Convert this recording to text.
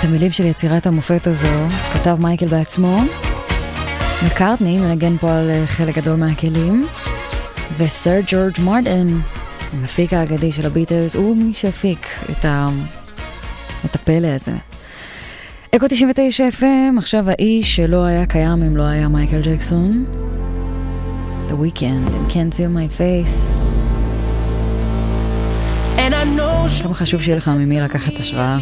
את המילים של יצירת המופת הזו כתב מייקל בעצמו. מקארטני מנגן פה על חלק גדול מהכלים, וסר ג'ורג' מרטין, המפיק האגדי של הביטלס, הוא מי שהפיק את הפלא הזה. אקו 99 FM, עכשיו האיש שלא היה קיים אם לא היה מייקל ג'קסון. The Weeknd, and Can't Feel My Face. כמה חשוב שיהיה לך ממי לקחת השראה.